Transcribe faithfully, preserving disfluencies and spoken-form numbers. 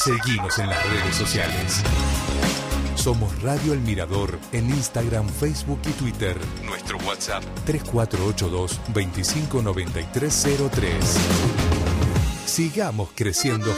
Seguinos en las redes sociales. Somos Radio El Mirador en Instagram, Facebook y Twitter. Nuestro WhatsApp tres cuatro ocho dos, dos cinco nueve tres cero tres. Sigamos creciendo